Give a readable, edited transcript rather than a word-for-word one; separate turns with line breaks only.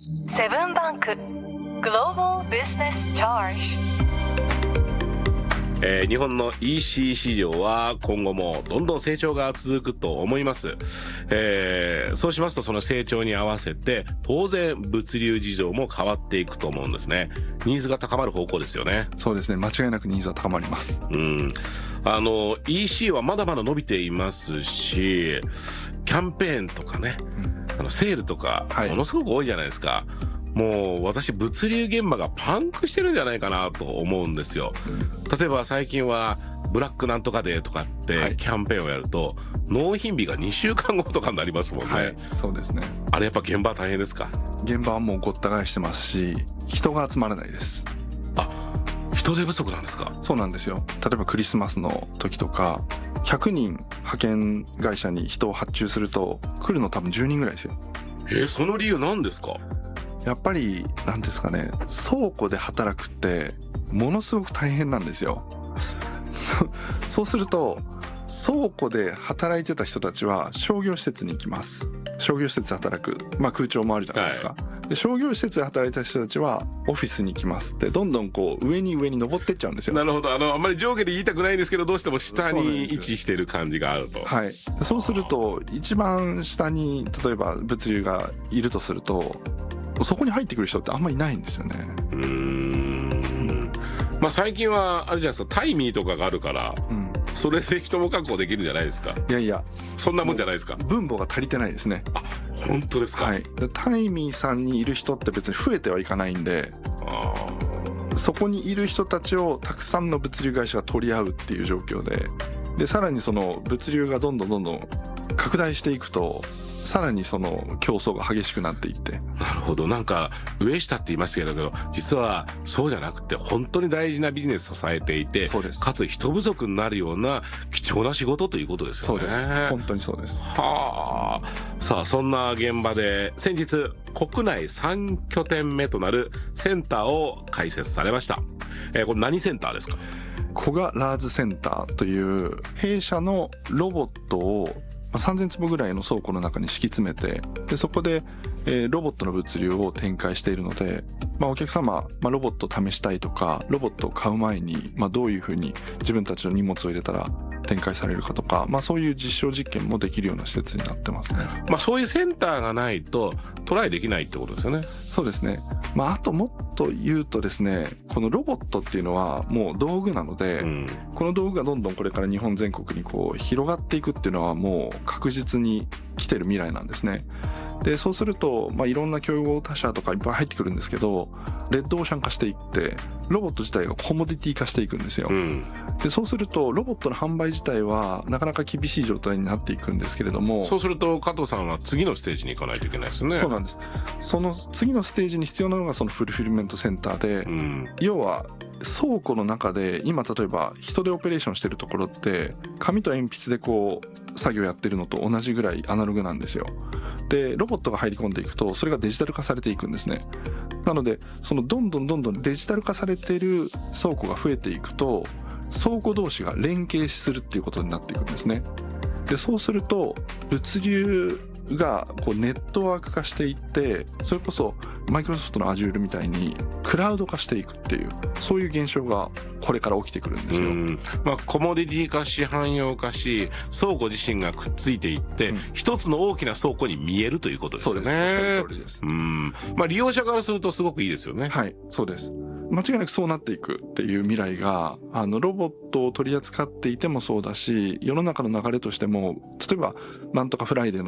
セブンバンクグローバルビジネスチャージ。
日本の EC 市場は今後もどんどん成長が続くと思います。そうしますとその成長に合わせて当然物流事情も変わっていくと思うんですね。ニーズが高まる方向ですよね。
そうですね、間違いなくニーズは高まります。
EC はまだまだ伸びていますし、キャンペーンとかね、セールとかものすごく多いじゃないですか。もう私物流現場がパンクしてるんじゃないかなと思うんですよ。例えば最近はブラックなんとかデーとかってキャンペーンをやると納品日が2週間後とかになりますもんね。
はい、そうですね。
あれやっぱ現場は大変ですか？
現場はもうごった返してますし、人が集まらないです。
人手不足なんですか？
そうなんですよ。例えばクリスマスの時とか100人派遣会社に人を発注すると来るの多分10人ぐらいですよ。
その理由何ですか？
やっぱりなんですかね、倉庫で働くってものすごく大変なんですよ。そうすると倉庫で働いてた人たちは商業施設に行きます。商業施設で働く、空調もあるじゃないですか。で商業施設で働いた人たちはオフィスに行きます。でどんどんこう上に登ってっちゃうんですよ。
なるほど。あんまり上下で言いたくないんですけど、どうしても下に位置している感じがあると。
はい。そうすると一番下に例えば物流がいるとすると、そこに入ってくる人ってあんまりいないんですよね。
最近はあれじゃないですか、タイミーとかがあるから、それで人も確保できるんじゃないですか。
いや
そんなもんじゃないですか。
分母が足りてないですね。
本当ですか？
はい。タイミーさんにいる人って別に増えてはいかないんで、そこにいる人たちをたくさんの物流会社が取り合うっていう状況で、さらにその物流がどんどん拡大していくと、さらにその競争が激しくなっていって。
なるほど。なんか上下って言いましたけど、実はそうじゃなくて本当に大事なビジネスを支えていて、かつ人不足になるような貴重な仕事ということですよね。
そうです。本当にそうです。
さあそんな現場で先日国内3拠点目となるセンターを開設されました。これ何センターですか？
コガラーズセンターという弊社のロボットを3000坪ぐらいの倉庫の中に敷き詰めて、でそこでロボットの物流を展開しているので、お客様、ロボットを試したいとか、ロボットを買う前に、どういうふうに自分たちの荷物を入れたら展開されるかとか、そういう実証実験もできるような施設になってますね。
そういうセンターがないとトライできないってことですよね。
そうですね。あともっと言うとですね、このロボットっていうのはもう道具なので、この道具がどんどんこれから日本全国にこう広がっていくっていうのはもう確実に来てる未来なんですね。でそうすると、いろんな競合他社とかいっぱい入ってくるんですけど、レッドオーシャン化していってロボット自体がコモディティ化していくんですよ。でそうするとロボットの販売自体はなかなか厳しい状態になっていくんですけれども、
そうすると加藤さんは次のステージに行かないといけないですね。
そうなんです。その次のステージに必要なのがそのフルフィルメントセンターで、要は倉庫の中で今例えば人でオペレーションしてるところって紙と鉛筆でこう作業やってるのと同じぐらいアナログなんですよ。でロボットが入り込んでいくとそれがデジタル化されていくんですね。なのでそのどんどんデジタル化されている倉庫が増えていくと倉庫同士が連携するっていうことになっていくんですね。でそうすると物流がこうネットワーク化していって、それこそマイクロソフトの Azure みたいにクラウド化していくっていう、そういう現象がこれから起きてくるんですよ。
コモディティ化し汎用化し倉庫自身がくっついていって、一つの大きな倉庫に見えるということですよね。
そうです。おっしゃる通りです。
利用者からするとすごくいいですよね。
はい、そうです。間違いなくそうなっていくっていう未来がロボットを取り扱っていてもそうだし、世の中の流れとしても、例えばなんとかフライデーの